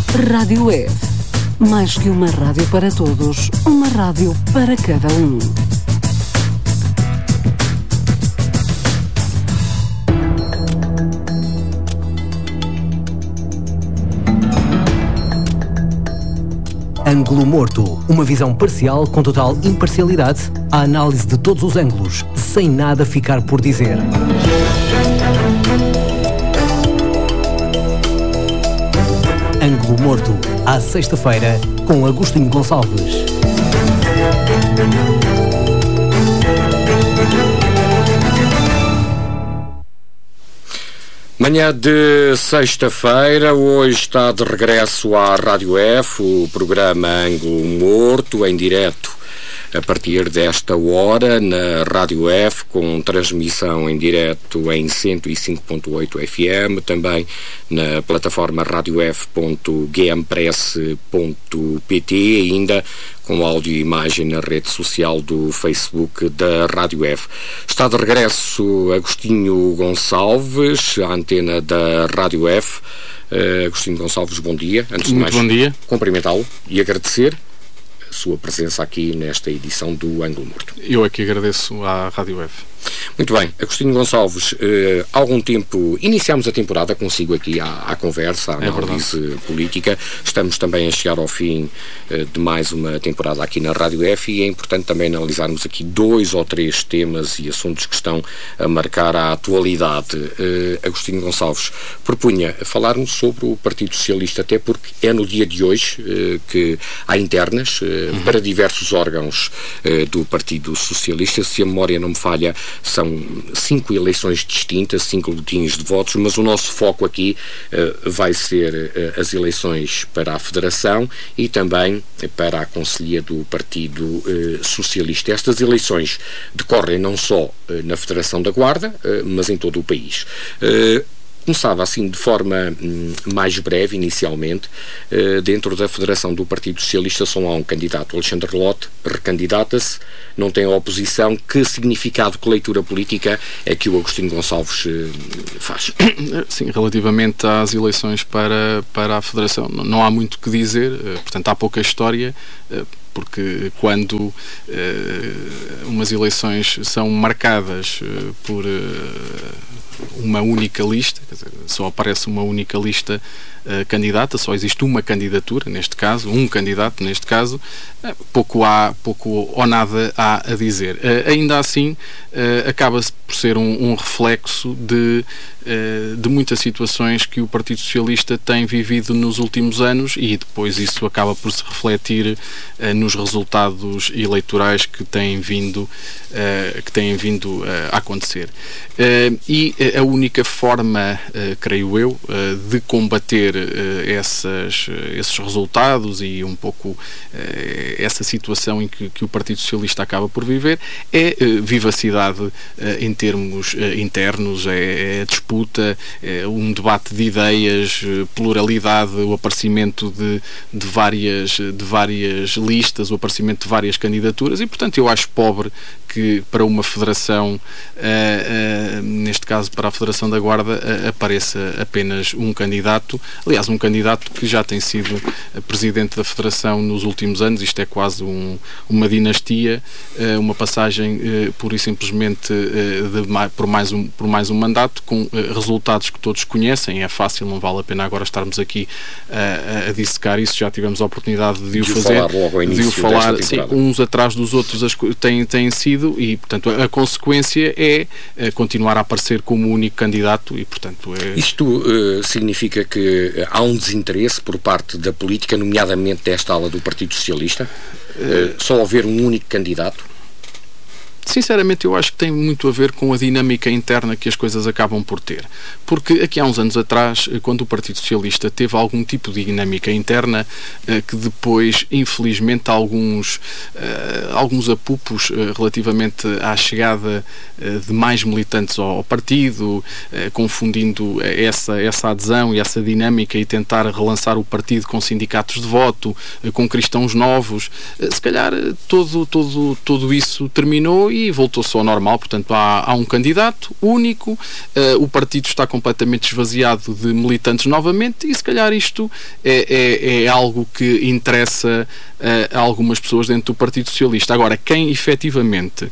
Rádio F. Mais que uma rádio para todos, uma rádio para cada um. Ângulo Morto, uma visão parcial com total imparcialidade, a análise de todos os ângulos, sem nada ficar por dizer. Ângulo Morto, à sexta-feira, com Agostinho Gonçalves. Manhã de sexta-feira, hoje está de regresso à Rádio F, o programa Ângulo Morto, em direto a partir desta hora na Rádio F, com transmissão em direto em 105.8 FM, também na plataforma radiof.gmpress.pt, ainda com áudio e imagem na rede social do Facebook da Rádio F. Está de regresso Agostinho Gonçalves, à antena da Rádio F. Agostinho Gonçalves, bom dia. Antes de mais, bom dia. Cumprimentá-lo e agradecer a sua presença aqui nesta edição do Ângulo Morto. Eu aqui agradeço à Rádio F. Muito bem, Agostinho Gonçalves, há algum tempo iniciámos a temporada consigo aqui à conversa, à análise política. Estamos também a chegar ao fim de mais uma temporada aqui na Rádio F e é importante também analisarmos aqui 2 ou 3 temas e assuntos que estão a marcar a atualidade. Agostinho Gonçalves, propunha falarmos sobre o Partido Socialista, até porque é no dia de hoje que há internas para diversos órgãos do Partido Socialista. Se a memória não me falha, são 5 eleições distintas, 5 boletins de votos, mas o nosso foco aqui vai ser as eleições para a Federação e também para a Conselhia do Partido Socialista. Estas eleições decorrem não só na Federação da Guarda, mas em todo o país. Começava assim de forma mais breve, inicialmente, dentro da Federação do Partido Socialista só há um candidato, Alexandre Lotte, recandidata-se, não tem oposição. Que significado, que leitura política é que o Agostinho Gonçalves faz? Sim, relativamente às eleições para a Federação, não há muito que dizer, portanto há pouca história, porque quando umas eleições são marcadas por uma única lista, quer dizer, só aparece uma única lista candidata, só existe uma candidatura, neste caso, um candidato, neste caso, pouco ou nada há a dizer. Ainda assim, acaba-se por ser um reflexo de muitas situações que o Partido Socialista tem vivido nos últimos anos e depois isso acaba por se refletir nos resultados eleitorais que têm vindo a acontecer. E a única forma, creio eu, de combater esses resultados e um pouco essa situação em que o Partido Socialista acaba por viver é vivacidade em termos internos, é disputa, é um debate de ideias, pluralidade, o aparecimento de várias listas, o aparecimento de várias candidaturas e, portanto, eu acho pobre que para uma federação, neste caso para a Federação da Guarda, apareça apenas um candidato. Aliás, um candidato que já tem sido presidente da Federação nos últimos anos. Isto é quase uma dinastia, uma passagem pura e simplesmente por mais um mandato, com resultados que todos conhecem. É fácil, não vale a pena agora estarmos aqui a dissecar isso. Já tivemos a oportunidade de o fazer, de o falar, sim, uns atrás dos outros têm sido, e portanto a consequência é continuar a aparecer como único candidato e portanto Isto significa que há um desinteresse por parte da política, nomeadamente desta ala do Partido Socialista? Só haver um único candidato? Sinceramente, eu acho que tem muito a ver com a dinâmica interna que as coisas acabam por ter. Porque aqui há uns anos atrás, quando o Partido Socialista teve algum tipo de dinâmica interna, que depois, infelizmente, alguns apupos relativamente à chegada de mais militantes ao partido, confundindo essa adesão e essa dinâmica e tentar relançar o partido com sindicatos de voto, com cristãos novos, se calhar tudo isso terminou e voltou-se ao normal. Portanto, há um candidato único, o partido está completamente esvaziado de militantes novamente, e se calhar isto é algo que interessa a algumas pessoas dentro do Partido Socialista. Agora, quem efetivamente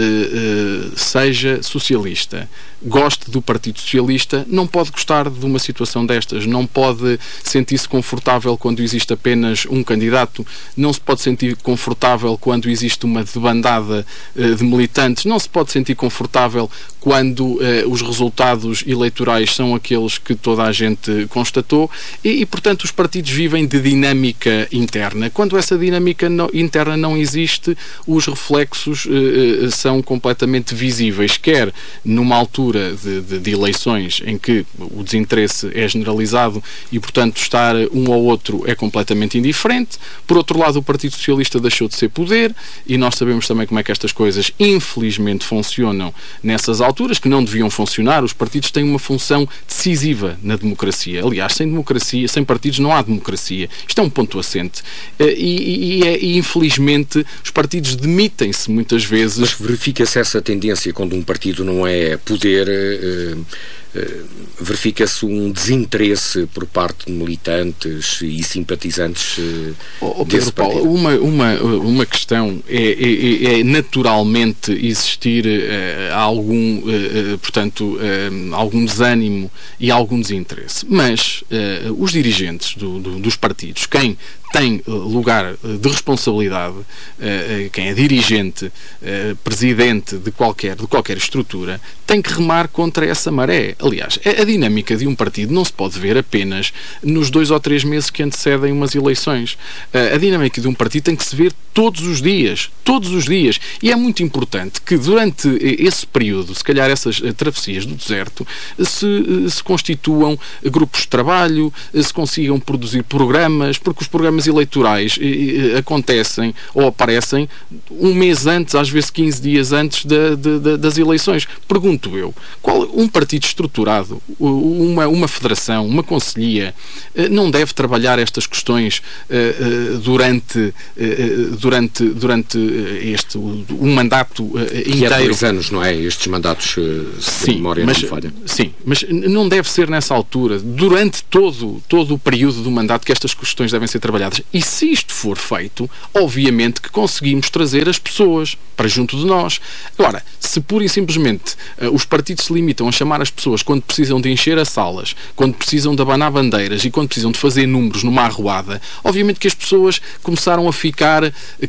seja socialista, goste do Partido Socialista, não pode gostar de uma situação destas, não pode sentir-se confortável quando existe apenas um candidato, não se pode sentir confortável quando existe uma debandada de militantes, não se pode sentir confortável quando os resultados eleitorais são aqueles que toda a gente constatou e, portanto, os partidos vivem de dinâmica interna. Quando essa dinâmica interna não existe, os reflexos são completamente visíveis, quer numa altura de eleições em que o desinteresse é generalizado e, portanto, estar um ao outro é completamente indiferente. Por outro lado, o Partido Socialista deixou de ser poder e nós sabemos também como é que estas coisas, infelizmente, funcionam nessas alturas, que não deviam funcionar. Os partidos têm uma função decisiva na democracia. Aliás, sem democracia, sem partidos não há democracia. Isto é um ponto assente. E infelizmente, os partidos demitem-se muitas vezes. Mas verifica-se essa tendência quando um partido não é poder, verifica-se um desinteresse por parte de militantes e simpatizantes desse partido. Uma questão é naturalmente existir algum desânimo e algum desinteresse, mas os dirigentes dos partidos, quem tem lugar de responsabilidade, quem é dirigente, presidente de qualquer estrutura, tem que remar contra essa maré. Aliás, a dinâmica de um partido não se pode ver apenas nos 2 ou 3 meses que antecedem umas eleições. A dinâmica de um partido tem que se ver todos os dias. E é muito importante que durante esse período, se calhar essas travessias do deserto, se constituam grupos de trabalho, se consigam produzir programas, porque os programas eleitorais acontecem ou aparecem um mês antes, às vezes 15 dias antes das eleições. Pergunto eu, um partido estruturado, uma federação, uma conselhia, não deve trabalhar estas questões durante um mandato inteiro? Que é 2 anos, não é? Estes mandatos, se a memória não falha. Sim, mas não deve ser nessa altura, durante todo o período do mandato, que estas questões devem ser trabalhadas. E se isto for feito, obviamente que conseguimos trazer as pessoas para junto de nós. Agora, se pura e simplesmente os partidos se limitam a chamar as pessoas quando precisam de encher as salas, quando precisam de abanar bandeiras e quando precisam de fazer números numa arruada, obviamente que as pessoas começaram a ficar